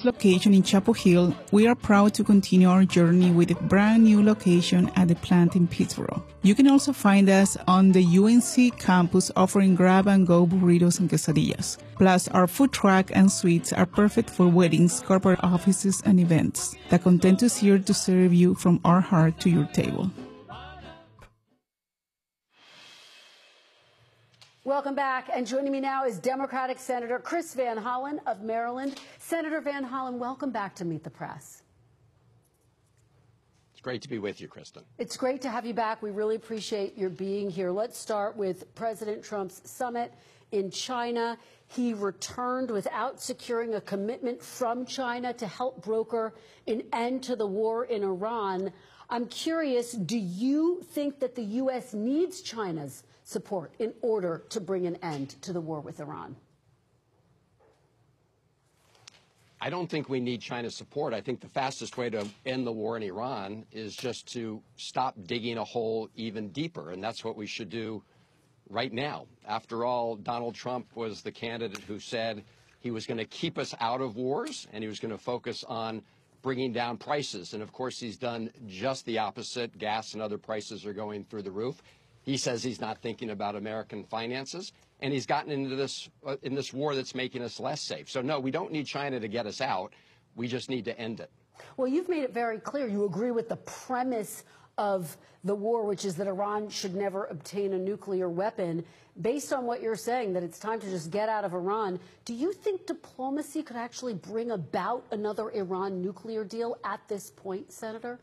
this location in Chapel Hill, we are proud to continue our journey with a brand new location at the plant in Pittsburgh. You can also find us on the UNC campus offering grab-and-go burritos and quesadillas. Plus, our food truck and suites are perfect for weddings, corporate offices, and events. The Content is here to serve you from our heart to your table. Welcome back, and joining me now is Democratic Senator Chris Van Hollen of Maryland. Senator Van Hollen, welcome back to Meet the Press. It's great to be with you, Kristen. It's great to have you back. We really appreciate your being here. Let's start with President Trump's summit in China. He returned without securing a commitment from China to help broker an end to the war in Iran. I'm curious, do you think that the U.S. needs China's support in order to bring an end to the war with Iran? I don't think we need China's support. I think the fastest way to end the war in Iran is just to stop digging a hole even deeper, and that's what we should do right now. After all, Donald Trump was the candidate who said he was going to keep us out of wars and he was going to focus on bringing down prices. And of course, he's done just the opposite. Gas and other prices are going through the roof. He says he's not thinking about American finances, and he's gotten into this in this war that's making us less safe. So, no, we don't need China to get us out. We just need to end it. Well, you've made it very clear you agree with the premise of the war, which is that Iran should never obtain a nuclear weapon. Based on what you're saying, that it's time to just get out of Iran, do you think diplomacy could actually bring about another Iran nuclear deal at this point, Senator?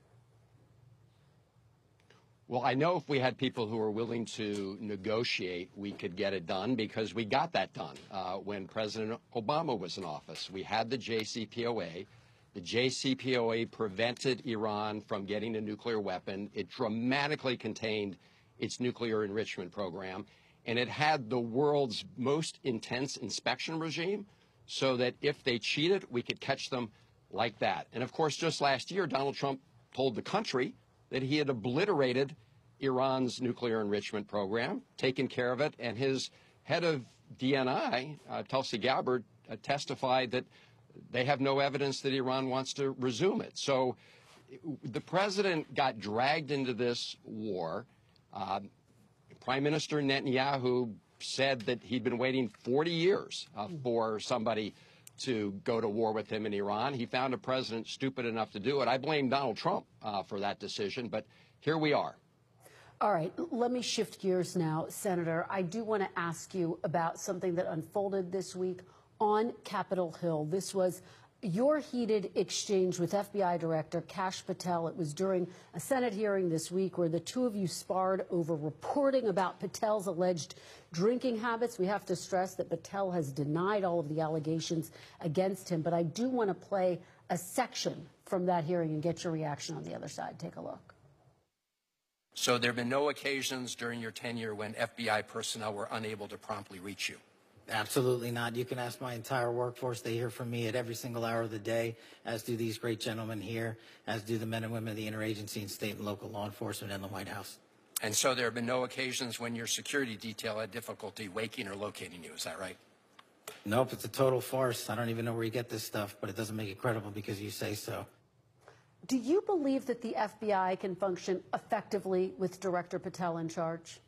Well, I know if we had people who were willing to negotiate, we could get it done, because we got that done when President Obama was in office. We had the JCPOA. The JCPOA prevented Iran from getting a nuclear weapon. It dramatically contained its nuclear enrichment program, and it had the world's most intense inspection regime so that if they cheated, we could catch them like that. And of course, just last year, Donald Trump told the country that he had obliterated Iran's nuclear enrichment program, taken care of it, and his head of DNI, Tulsi Gabbard, testified that they have no evidence that Iran wants to resume it. So the president got dragged into this war. Prime Minister Netanyahu said that he'd been waiting 40 years for somebody to go to war with him in Iran. He found a president stupid enough to do it. I blame Donald Trump for that decision, but here we are. All right, let me shift gears now, Senator. I do want to ask you about something that unfolded this week on Capitol Hill. This was your heated exchange with FBI Director Kash Patel. It was during a Senate hearing this week where the two of you sparred over reporting about Patel's alleged drinking habits. We have to stress that Patel has denied all of the allegations against him, but I do want to play a section from that hearing and get your reaction on the other side. Take a look. So there have been no occasions during your tenure when FBI personnel were unable to promptly reach you? Absolutely not. You can ask my entire workforce. They hear from me at every single hour of the day, as do these great gentlemen here, as do the men and women of the interagency and state and local law enforcement and the White House. And so there have been no occasions when your security detail had difficulty waking or locating you, is that right? Nope, it's a total farce. I don't even know where you get this stuff, but it doesn't make it credible because you say so. Do you believe that the FBI can function effectively with Director Patel in charge?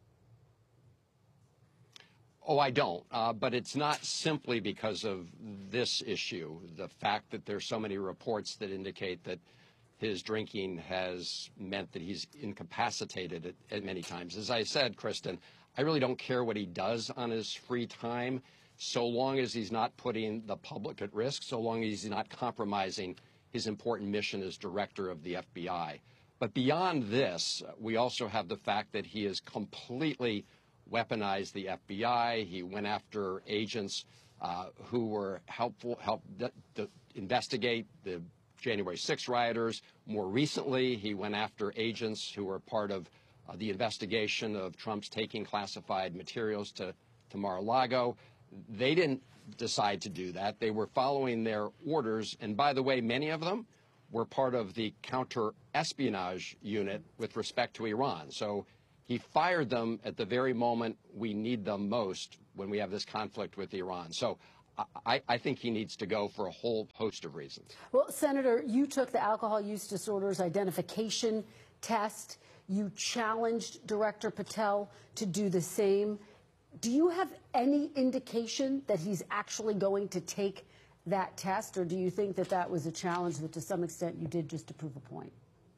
Oh, I don't. But it's not simply because of this issue, the fact that there's so many reports that indicate that his drinking has meant that he's incapacitated at many times. As I said, Kristen, I really don't care what he does on his free time, so long as he's not putting the public at risk, so long as he's not compromising his important mission as director of the FBI. But beyond this, we also have the fact that he has completely weaponized the FBI. He went after agents who were helped investigate the January 6 rioters. More recently, he went after agents who were part of the investigation of Trump's taking classified materials to Mar-a-Lago. They didn't decide to do that. They were following their orders. And by the way, many of them were part of the counter-espionage unit with respect to Iran. So he fired them at the very moment we need them most when we have this conflict with Iran. So I think he needs to go for a whole host of reasons. Well, Senator, you took the alcohol use disorders identification test. You challenged Director Patel to do the same. Do you have any indication that he's actually going to take that test, or do you think that that was a challenge that to some extent you did just to prove a point?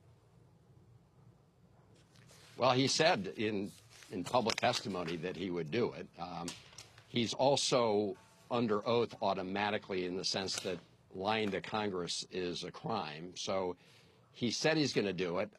Well, he said in public testimony that he would do it. He's also under oath automatically in the sense that lying to Congress is a crime. So he said he's going to do it.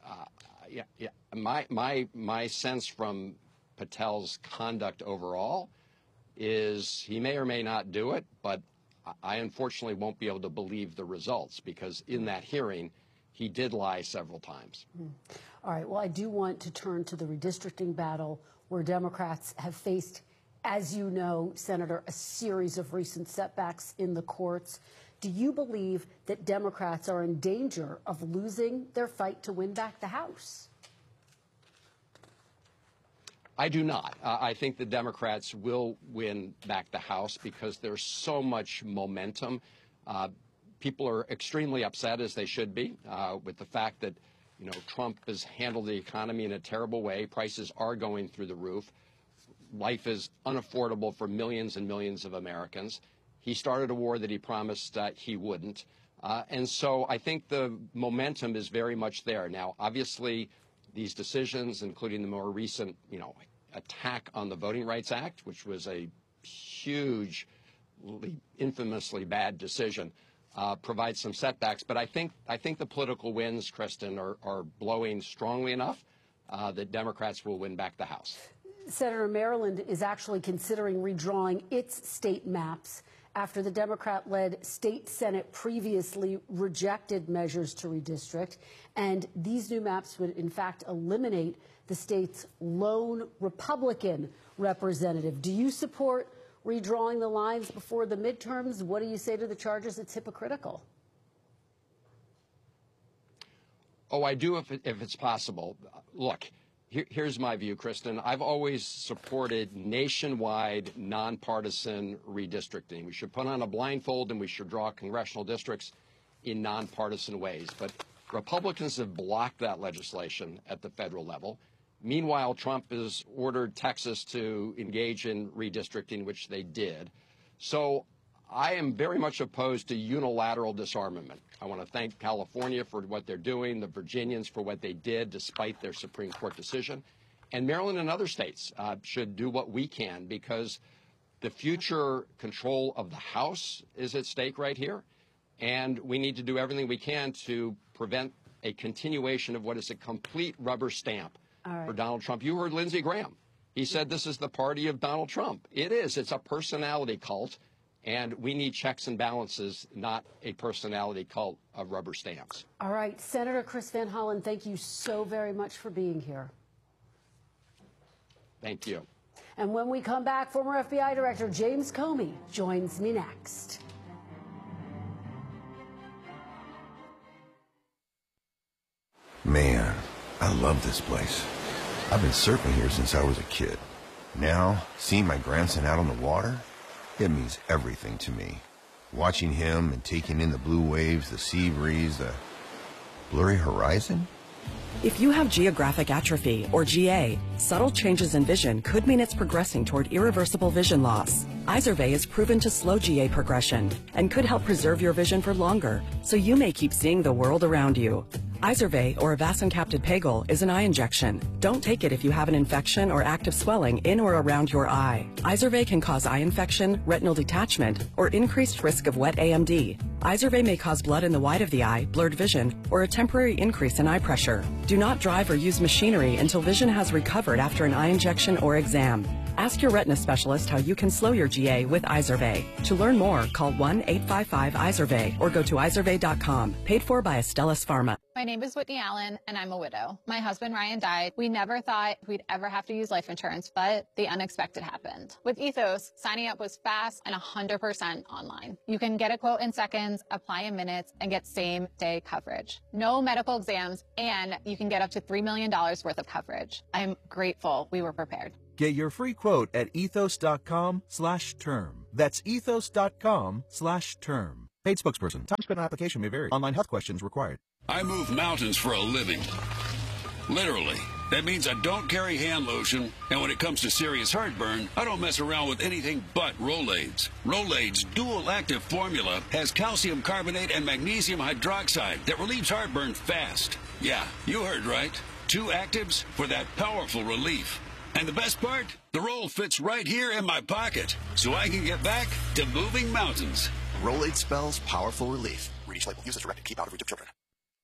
My sense from Patel's conduct overall is he may or may not do it, but I unfortunately won't be able to believe the results because in that hearing, he did lie several times. All right. Well, I do want to turn to the redistricting battle where Democrats have faced, as you know, Senator, a series of recent setbacks in the courts. Do you believe that Democrats are in danger of losing their fight to win back the House? I do not. I think the Democrats will win back the House because there's so much momentum. People are extremely upset, as they should be, with the fact that, you know, Trump has handled the economy in a terrible way. Prices are going through the roof. Life is unaffordable for millions and millions of Americans. He started a war that he promised he wouldn't. And so I think the momentum is very much there. Now, obviously, these decisions, including the more recent, attack on the Voting Rights Act, which was a huge, infamously bad decision, provide some setbacks. But I think the political winds, Kristen, are blowing strongly enough that Democrats will win back the House. Senator, Maryland is actually considering redrawing its state maps after the Democrat-led state Senate previously rejected measures to redistrict. And these new maps would, in fact, eliminate the state's lone Republican representative. Do you support redrawing the lines before the midterms? What do you say to the charges? It's hypocritical. Oh, I do if it's possible. Look, here's my view, Kristen. I've always supported nationwide, nonpartisan redistricting. We should put on a blindfold and we should draw congressional districts in nonpartisan ways. But Republicans have blocked that legislation at the federal level. Meanwhile, Trump has ordered Texas to engage in redistricting, which they did. So I am very much opposed to unilateral disarmament. I want to thank California for what they're doing, the Virginians for what they did despite their Supreme Court decision. And Maryland and other states should do what we can because the future control of the House is at stake right here. And we need to do everything we can to prevent a continuation of what is a complete rubber stamp for Donald Trump. You heard Lindsey Graham. He said this is the party of Donald Trump. It is. It's a personality cult. And we need checks and balances, not a personality cult of rubber stamps. All right. Senator Chris Van Hollen, thank you so very much for being here. Thank you. And when we come back, former FBI Director James Comey joins me next. Man, I love this place. I've been surfing here since I was a kid. Now, seeing my grandson out on the water, it means everything to me. Watching him and taking in the blue waves, the sea breeze, the blurry horizon. If you have geographic atrophy, or GA, subtle changes in vision could mean it's progressing toward irreversible vision loss. Izervay is proven to slow GA progression and could help preserve your vision for longer, so you may keep seeing the world around you. Izervay, or avacincaptad pegol, is an eye injection. Don't take it if you have an infection or active swelling in or around your eye. Izervay can cause eye infection, retinal detachment, or increased risk of wet AMD. Izervay may cause blood in the white of the eye, blurred vision, or a temporary increase in eye pressure. Do not drive or use machinery until vision has recovered after an eye injection or exam. Ask your retina specialist how you can slow your GA with Izervay. To learn more, call 1-855-IZERVAY or go to izervay.com. Paid for by Astellas Pharma. My name is Whitney Allen, and I'm a widow. My husband, Ryan, died. We never thought we'd ever have to use life insurance, but the unexpected happened. With Ethos, signing up was fast and 100% online. You can get a quote in seconds, apply in minutes, and get same-day coverage. No medical exams, and you can get up to $3 million worth of coverage. I'm grateful we were prepared. Get your free quote at ethos.com/term. That's ethos.com/term. Paid spokesperson. Time spent on application may vary. Online health questions required. I move mountains for a living. Literally. That means I don't carry hand lotion, and when it comes to serious heartburn, I don't mess around with anything but Rolaids. Rolaids' dual-active formula has calcium carbonate and magnesium hydroxide that relieves heartburn fast. Yeah, you heard right. 2 actives for that powerful relief. And the best part? The roll fits right here in my pocket, so I can get back to moving mountains. Rolaid spells powerful relief. Read each label. Use as directed. Keep out of reach of children.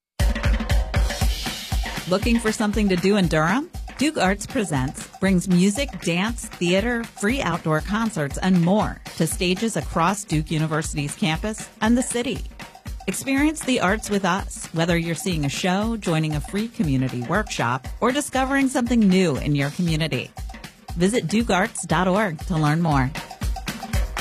Looking for something to do in Durham? Duke Arts Presents brings music, dance, theater, free outdoor concerts, and more to stages across Duke University's campus and the city. Experience the arts with us, whether you're seeing a show, joining a free community workshop, or discovering something new in your community. Visit dukearts.org to learn more.